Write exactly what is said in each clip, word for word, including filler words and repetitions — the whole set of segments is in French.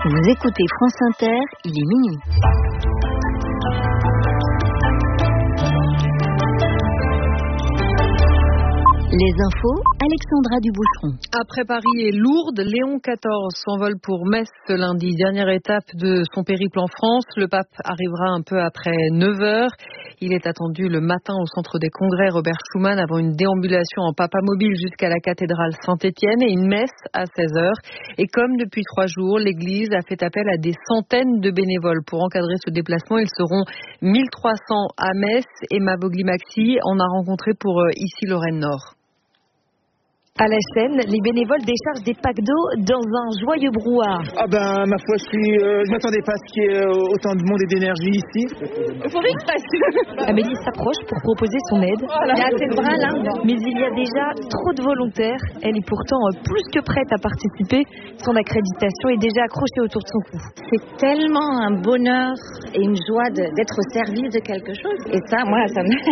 Vous écoutez France Inter, il est minuit. Les infos, Alexandra Duboucheron. Après Paris et Lourdes, Léon quatorze s'envole pour Metz ce lundi. Dernière étape de son périple en France. Le pape arrivera un peu après neuf heures. Il est attendu le matin au centre des congrès Robert Schuman avant une déambulation en papamobile jusqu'à la cathédrale Saint-Étienne et une messe à seize heures. Et comme depuis trois jours, l'église a fait appel à des centaines de bénévoles pour encadrer ce déplacement. Ils seront mille trois cents à Metz. Emma Bogli-Maxi en a rencontré pour ici Lorraine Nord. À la Seine, les bénévoles déchargent des packs d'eau dans un joyeux brouhaha. Ah ben, ma foi, je suis, euh, je m'attendais pas à ce qu'il y ait euh, autant de monde et d'énergie ici. Faut vite passer. Amélie s'approche pour proposer son aide. Il y a assez de bras là. Mais il y a déjà trop de volontaires. Elle est pourtant plus que prête à participer. Son accréditation est déjà accrochée autour de son cou. C'est tellement un bonheur et une joie de, d'être au service de quelque chose. Et ça, moi, ça me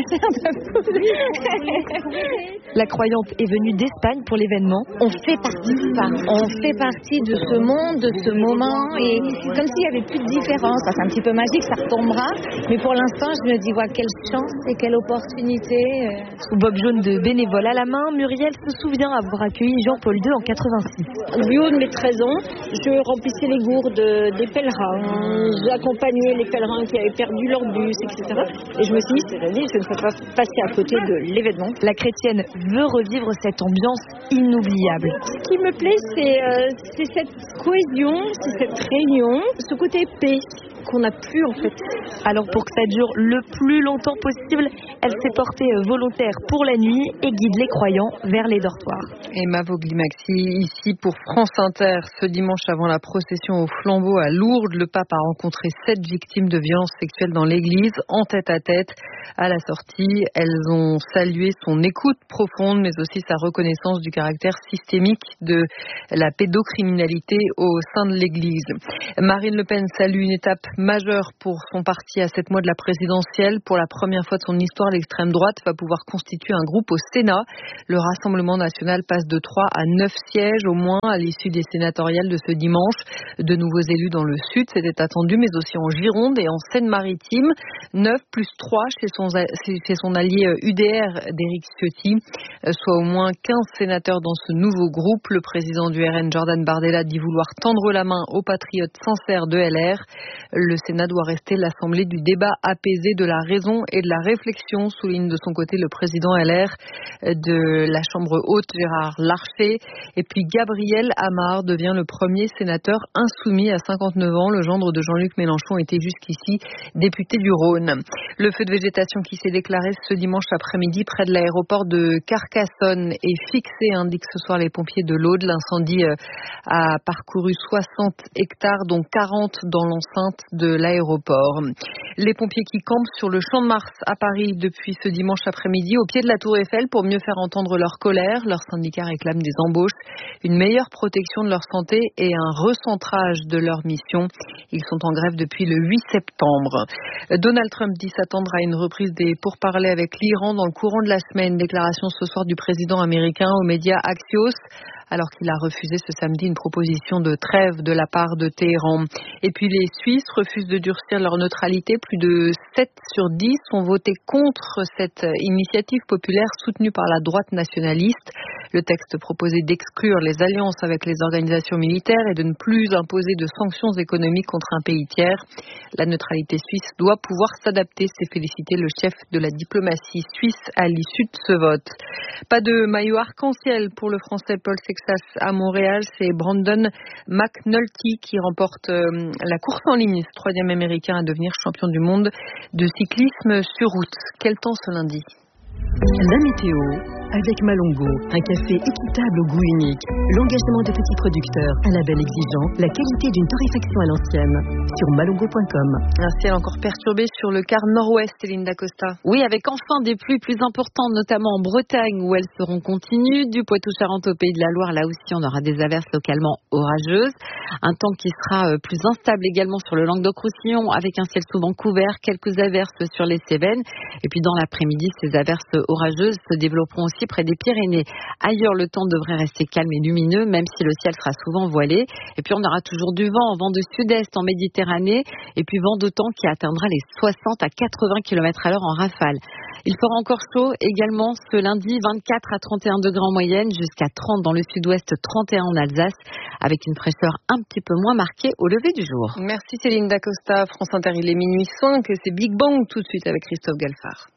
La croyante est venue d'Espagne pour l'événement. On fait partie de ça. On fait partie de ce monde, de ce moment, et comme s'il n'y avait plus de différence. Ça, c'est un petit peu magique, ça retombera. Mais pour l'instant, je me dis, ouais, quelle chance et quelle opportunité. Sous bob jaune de bénévole à la main, Muriel se souvient avoir accueilli Jean-Paul deux en quatre-vingt-six. Du haut de mes treize ans, je remplissais les gourdes des pèlerins. J'accompagnais les pèlerins qui avaient perdu leur bus, et cetera. Et je me suis dit, cette année, je ne peux pas passer à côté de l'événement. La chrétienne veut revivre cette ambiance inoubliable. Ce qui me plaît, c'est, euh, c'est cette cohésion, c'est cette réunion, ce côté paix qu'on n'a plus en fait. Alors pour que ça dure le plus longtemps possible, elle s'est portée volontaire pour la nuit et guide les croyants vers les dortoirs. Emma Vogli-Maxi, ici pour France Inter. Ce dimanche avant la procession au flambeau à Lourdes, le pape a rencontré sept victimes de violences sexuelles dans l'église, en tête à tête. À la sortie, elles ont salué son écoute profonde, mais aussi sa reconnaissance du caractère systémique de la pédocriminalité au sein de l'église. Marine Le Pen salue une étape majeure pour son parti à sept mois de la présidentielle. Pour la première fois de son histoire, l'extrême droite va pouvoir constituer un groupe au Sénat. Le Rassemblement national passe de trois à neuf sièges au moins à l'issue des sénatoriales de ce dimanche. De nouveaux élus dans le Sud, c'était attendu, mais aussi en Gironde et en Seine-Maritime. neuf plus trois chez son, chez son allié U D R d'Éric Ciotti, soit au moins quinze sénateurs dans ce nouveau groupe. Le président du R N, Jordan Bardella, dit vouloir tendre la main aux patriotes sincères de L R. Le Sénat doit rester l'assemblée du débat apaisé, de la raison et de la réflexion, souligne de son côté le président L R de la Chambre haute, Gérard Larcher. Et puis Gabriel Amar devient le premier sénateur insoumis à cinquante-neuf ans. Le gendre de Jean-Luc Mélenchon était jusqu'ici député du Rhône. Le feu de végétation qui s'est déclaré ce dimanche après-midi près de l'aéroport de Carcassonne est fixé, indiquent ce soir les pompiers de l'Aude. L'incendie a parcouru soixante hectares, dont quarante dans l'enceinte de l'aéroport. Les pompiers qui campent sur le Champ de Mars à Paris depuis ce dimanche après-midi au pied de la Tour Eiffel pour mieux faire entendre leur colère. Leurs syndicats réclament des embauches, une meilleure protection de leur santé et un recentrage de leur mission. Ils sont en grève depuis le huit septembre. Donald Trump dit s'attendre à une reprise des pourparlers avec l'Iran dans le courant de la semaine. Déclaration ce soir du président américain aux médias Axios, alors qu'il a refusé ce samedi une proposition de trêve de la part de Téhéran. Et puis les Suisses refusent de durcir leur neutralité. Plus de sept sur dix ont voté contre cette initiative populaire soutenue par la droite nationaliste. Le texte proposait d'exclure les alliances avec les organisations militaires et de ne plus imposer de sanctions économiques contre un pays tiers. La neutralité suisse doit pouvoir s'adapter, s'est félicité le chef de la diplomatie suisse à l'issue de ce vote. Pas de maillot arc-en-ciel pour le Français Paul Sexas à Montréal. C'est Brandon McNulty qui remporte la course en ligne, ce troisième américain à devenir champion du monde de cyclisme sur route. Quel temps ce lundi? La météo avec Malongo, un café équitable au goût unique, l'engagement de petits producteurs, un label exigeant, la qualité d'une torréfaction à l'ancienne. Sur malongo point com. Un ciel encore perturbé sur le quart nord-ouest, Céline Dacosta. Oui, avec enfin des pluies plus importantes, notamment en Bretagne où elles seront continues, du Poitou-Charentes au Pays de la Loire, là aussi on aura des averses localement orageuses. Un temps qui sera plus instable également sur le Languedoc-Roussillon avec un ciel souvent couvert, quelques averses sur les Cévennes. Et puis dans l'après-midi, ces averses orageuses se développeront aussi près des Pyrénées. Ailleurs, le temps devrait rester calme et lumineux, même si le ciel sera souvent voilé. Et puis on aura toujours du vent, vent de sud-est en Méditerranée, et puis vent d'automne qui atteindra les soixante à quatre-vingts kilomètres à l'heure en rafale. Il fera encore chaud également ce lundi, vingt-quatre à trente et un degrés en moyenne, jusqu'à trente dans le sud-ouest, trente et un en Alsace, avec une fraîcheur un petit peu moins marquée au lever du jour. Merci Céline Dacosta, France Inter, il est minuit cinq, c'est Big Bang tout de suite avec Christophe Galfard.